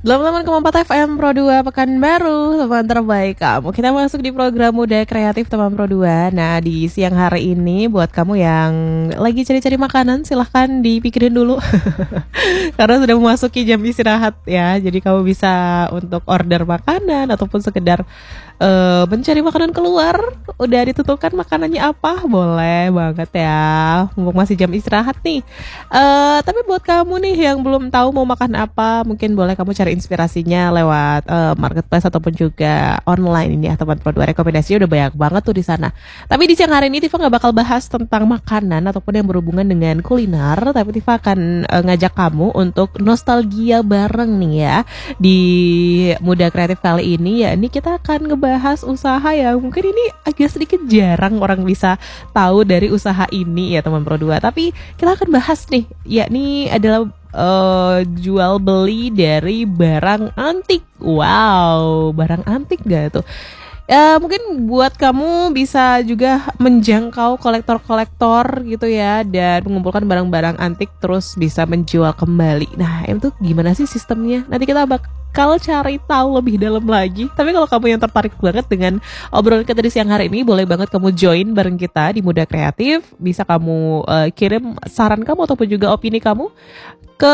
88,4 FM Pro 2 Pekanbaru, teman terbaik kamu. Kita masuk di program Muda Kreatif teman Pro 2. Nah, di siang hari ini buat kamu yang lagi cari-cari makanan, silahkan dipikirin dulu. Karena sudah memasuki jam istirahat ya. Jadi kamu bisa untuk order makanan ataupun sekedar mencari makanan keluar. Udah ditentukan makanannya apa? Boleh banget ya. Mumpung masih jam istirahat nih. Tapi buat kamu nih yang belum tahu mau makan apa, mungkin boleh kamu cari inspirasinya lewat marketplace ataupun juga online ini ya teman Pro 2. Rekomendasinya udah banyak banget tuh di sana. Tapi di siang hari ini Tifa nggak bakal bahas tentang makanan ataupun yang berhubungan dengan kuliner, tapi Tifa akan ngajak kamu untuk nostalgia bareng nih ya di Muda Kreatif kali ini. Ya ini kita akan ngebahas usaha yang mungkin ini agak sedikit jarang orang bisa tahu dari usaha ini ya teman Pro 2. Tapi kita akan bahas nih, yakni adalah jual beli dari barang antik. Wow, barang antik gak tuh? Ya mungkin buat kamu bisa juga menjangkau kolektor-kolektor gitu ya, dan mengumpulkan barang-barang antik terus bisa menjual kembali. Nah itu gimana sih sistemnya? Nanti kita bakal cari tahu lebih dalam lagi. Tapi kalau kamu yang tertarik banget dengan obrolan kita di siang hari ini, boleh banget kamu join bareng kita di Muda Kreatif. Bisa kamu kirim saran kamu ataupun juga opini kamu ke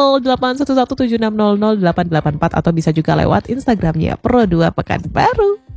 081176000884 atau bisa juga lewat Instagramnya Pro 2 Pekanbaru.